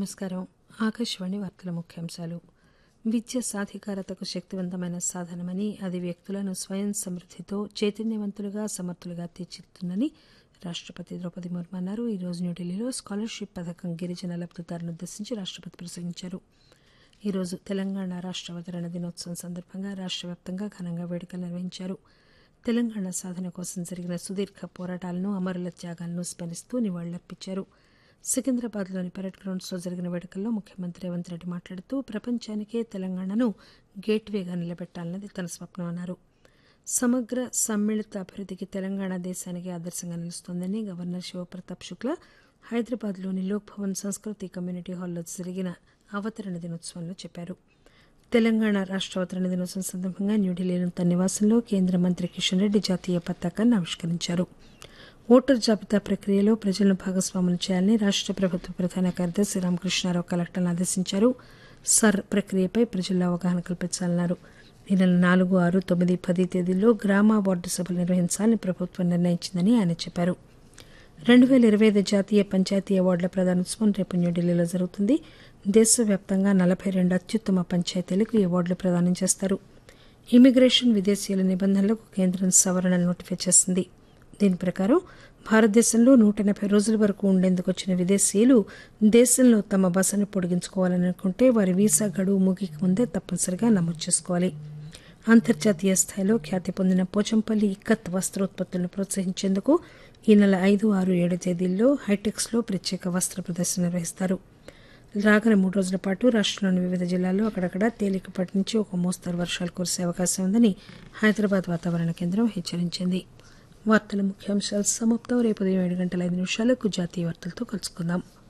నమస్కారం. ఆకాశవాణి వార్తల ముఖ్యాంశాలు. విద్య సాధికారతకు శక్తివంతమైన సాధనమని, అది వ్యక్తులను స్వయం సమృద్దితో చైతన్యవంతులుగా, సమర్థులుగా తీర్చిదిద్దుతుందని రాష్టపతి ద్రౌపది ముర్ము అన్నారు. ఈ రోజు న్యూఢిల్లీలో స్కాలర్షిప్ పథకం గిరిజన లబ్దిదారులనుద్దేశించి రాష్టపతి ప్రసంగించారు. ఈ రోజు తెలంగాణ రాష్ట అవతరణ దినోత్సవం సందర్భంగా రాష్ట వ్యాప్తంగా ఘనంగా వేడుకలు నిర్వహించారు. తెలంగాణ సాధన కోసం జరిగిన సుదీర్ఘ పోరాటాలను, అమరుల త్యాగాలను స్మరిస్తూ నివాళులర్పించారు. సికింద్రాబాద్లోని పరేడ్ గ్రౌండ్స్లో జరిగిన వేడుకల్లో ముఖ్యమంత్రి రేవంత్ రెడ్డి మాట్లాడుతూ ప్రపంచానికే తెలంగాణను గేట్వేగా నిలబెట్టాలన్నది తన స్వప్నం అన్నారు. సమగ్ర సమ్మిళిత అభివృద్దికి తెలంగాణ దేశానికి ఆదర్శంగా నిలుస్తోందని గవర్నర్ శివప్రతాప్ శుక్లా హైదరాబాద్లోని లోక్ భవన్ సంస్కృతి కమ్యూనిటీ హాల్లో జరిగిన అవతరణ దినోత్సవంలో చెప్పారు. తెలంగాణ రాష్ట అవతరణ దినోత్సవం సందర్భంగా న్యూఢిల్లీలోని తన నివాసంలో కేంద్ర మంత్రి కిషన్ రెడ్డి జాతీయ పతాకాన్ని ఆవిష్కరించారు. ఓటరు జాబితా ప్రక్రియలో ప్రజలను భాగస్వాములు చేయాలని రాష్ట ప్రభుత్వ ప్రధాన కార్యదర్శి రామకృష్ణారావు కలెక్టర్లను ఆదేశించారు. సర్ ప్రక్రియపై ప్రజల్లో అవగాహన కల్పించాలన్నారు. ఈ నెల 4, 6, 9, 10 తేదీల్లో గ్రామ వార్డు సభలు నిర్వహించాలని ప్రభుత్వం నిర్ణయించిందని ఆయన చెప్పారు. 2025 జాతీయ పంచాయతీ అవార్డుల ప్రదానోత్సవం రేపు న్యూఢిల్లీలో జరుగుతుంది. దేశవ్యాప్తంగా 42 అత్యుత్తమ పంచాయతీలకు ఈ అవార్డులు ప్రదానం చేస్తారు. ఇమిగ్రేషన్, విదేశీయుల నిబంధనలకు కేంద్రం సవరణలు నోటిఫై చేసింది. దీని ప్రకారం భారతదేశంలో 180 రోజుల వరకు ఉండేందుకు వచ్చిన విదేశీయులు దేశంలో తమ బసను పొడిగించుకోవాలని అనుకుంటే వారి వీసా గడువు ముగికి ముందే తప్పనిసరిగా నమోదు చేసుకోవాలి. అంతర్జాతీయ స్థాయిలో ఖ్యాతి పొందిన పోచంపల్లి ఇక్కత్ వస్త్రోత్పత్తులను ప్రోత్సహించేందుకు ఈ నెల 5, 6, 7 తేదీల్లో హైటెక్స్లో ప్రత్యేక వస్త్ర ప్రదర్శన నిర్వహిస్తారు. రాగల 3 రోజుల పాటు రాష్టంలోని వివిధ జిల్లాల్లో అక్కడక్కడ తేలికపాటి నుంచి ఒక మోస్తరు వర్షాలు కురిసే అవకాశం ఉందని హైదరాబాద్ వాతావరణ కేంద్రం హెచ్చరించింది. వార్తల ముఖ్యాంశాలు సమాప్తం. రేపు ఉదయం 7 గంటల 5 నిమిషాలకు జాతీయ వార్తలతో కలుసుకుందాం.